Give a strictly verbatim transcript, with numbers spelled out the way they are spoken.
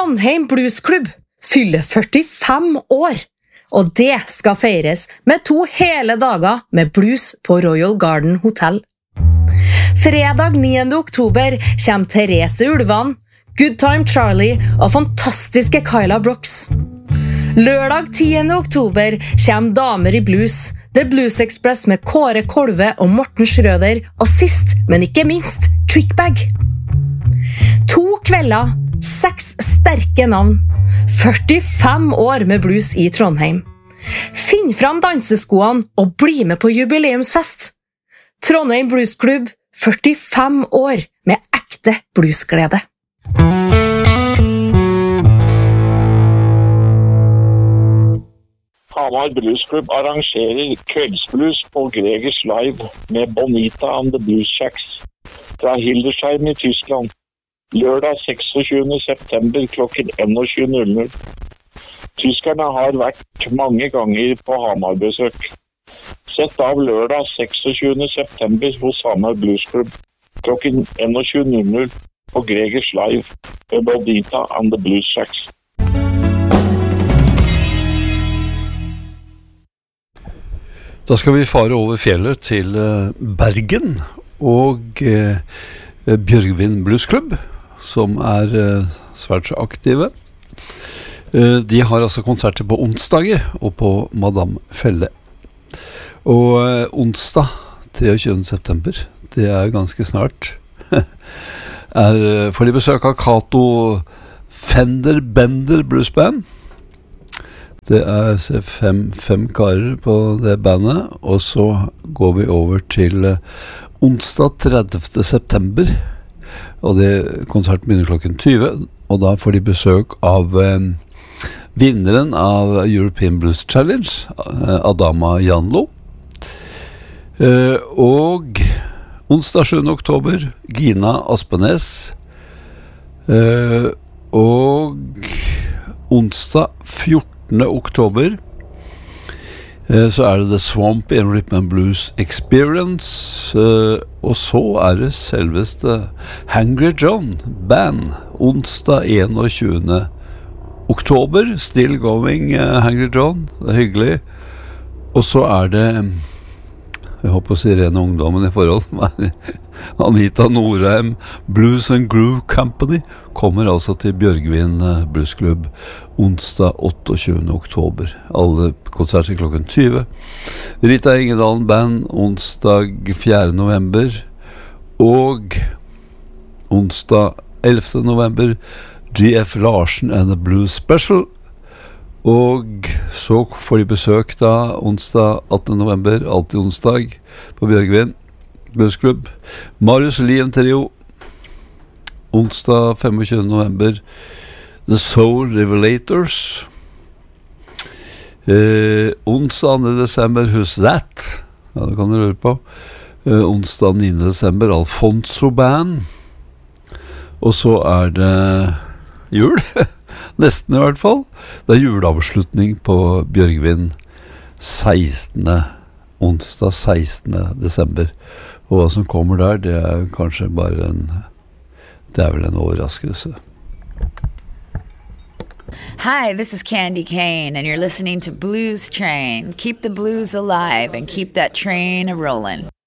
Trondheim Bluesklubb fyller førtifem år, og det skal feires med to hele dager med blues på Royal Garden Hotel. Fredag niende oktober kommer Therese Ulvan, Good Time Charlie og fantastiske Kyla Brooks. Lørdag tiende oktober kommer Damer i Blues, The Blues Express med Kåre Kolve og Morten Schrøder, og sist, men ikke minst, Trickbag. To kvelder, seks sterke navn, førtifem år med blues i Trondheim. Finn fram danseskoene og bli med på jubileumsfest. Trondheim Bluesklubb, førtifem år med ekte bluesglede. Hamar Bluesklubb arrangerer kveldsblues på Gregers Live med Bonita and the Blues Shacks fra Hildesheim i Tyskland. Lørdag seksogtyvende september klokken tjueen. Tyskerne har vært mange ganger på Hamar-besøk. Sett av lørdag seksogtyvende september hos Hamar Bluesklubb klokken tjueen på Gregers Live med Bonita and the Blues Shacks. Da skal vi fare over fjellet til Bergen og eh, Bjørgvin Bluesklubb, som er eh, svært så aktive. Eh, de har altså konserter på onsdager og på Madame Felle. Og eh, onsdag treogtyvende september, det er ganske snart, er eh, for de besøk av Kato Fender Bender Bluesband. Det er fem, fem karer på det bandet, og så går vi over til uh, onsdag tredivte september, og det konserten begynner klokken tyve, og da får de besøk av um, vinneren av European Blues Challenge, uh, Adama Janlo, uh, og onsdag sjuende oktober, Gina Aspenes, uh, og onsdag fjortende oktober eh, så er det The Swamp in Rhythm and Blues Experience, eh, og så er det selveste Hangry John Band onsdag enogtyvende oktober. Still going, eh, Hangry John, det er hyggelig. Og så er det, jeg håper å si rene ungdommen i forhold, Anita Norheim Blues and Groove Company kommer altså til Bjørgvin Bluesklubb onsdag otteogtyvende oktober. Alle konserter klokken tyve. Rita Ingedalen Band onsdag fjerde november, og onsdag ellevte november G F Larsen and the Blues Special. Og så får de besøk da onsdag attende november, alltid onsdag på Bjørgvin Bluesklubb. Marius Lien Trio onsdag femogtyvende november, The Soul Revelators. eh, onsdag andre desember, Who's That? Ja, det kan du røre på. eh, onsdag niende desember, Alfonso Band. Og så er det jul nesten i hvert fall. Det er juleavslutning på Bjørgvin sekstende onsdag sekstende desember. Og hva som kommer der, det er kanskje bare en det er vel en overraskelse. Hi, this is Candy Kane, and you're listening to Blues Train. Keep the blues alive and keep that train a-rolling.